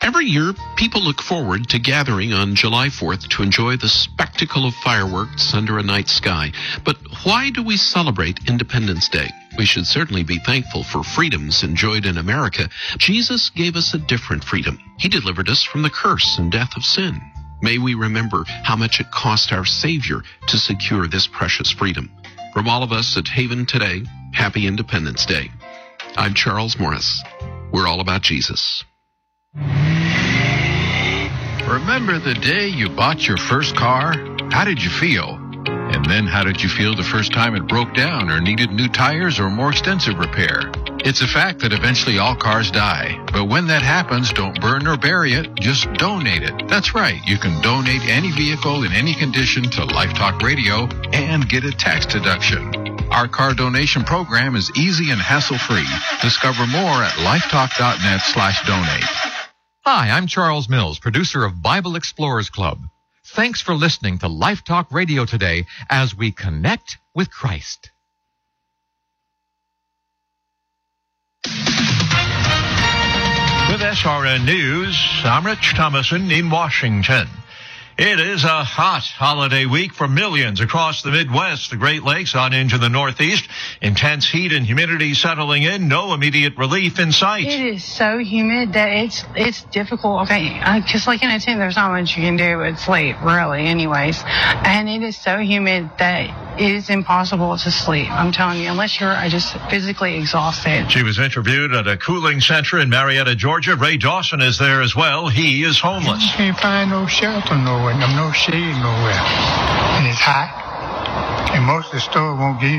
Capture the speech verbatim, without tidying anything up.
Every year, people look forward to gathering on July fourth to enjoy the spectacle of fireworks under a night sky. But why do we celebrate Independence Day? We should certainly be thankful for freedoms enjoyed in America. Jesus gave us a different freedom. He delivered us from the curse and death of sin. May we remember how much it cost our Savior to secure this precious freedom. From all of us at Haven Today, happy Independence Day. I'm Charles Morris. We're all about Jesus. Remember the day you bought your first car? How did you feel? And then how did you feel the first time it broke down or needed new tires or more extensive repair? It's a fact that eventually all cars die. But when that happens, don't burn or bury it. Just donate it. That's right. You can donate any vehicle in any condition to Life Talk Radio and get a tax deduction. Our car donation program is easy and hassle-free. Discover more at lifetalk.net slash donate. Hi, I'm Charles Mills, producer of Bible Explorers Club. Thanks for listening to Life Talk Radio today as we connect with Christ. With S R N News, I'm Rich Thomason in Washington. It is a hot holiday week for millions across the Midwest, the Great Lakes, on into the Northeast. Intense heat and humidity settling in. No immediate relief in sight. It is so humid that it's it's difficult. Okay, because like in a tent, there's not much you can do but sleep, really, anyways. And it is so humid that it is impossible to sleep. I'm telling you, unless you're uh, just physically exhausted. She was interviewed at a cooling center in Marietta, Georgia. Ray Dawson is there as well. He is homeless. You can't find no shelter nowhere. No shade nowhere, and it's hot, and most of the stores won't give you